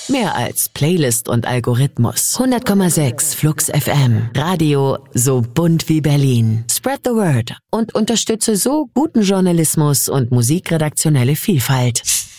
Mehr als Playlist und Algorithmus. 100,6 Flux FM. Radio so bunt wie Berlin. Spread the word und unterstütze so guten Journalismus und musikredaktionelle Vielfalt.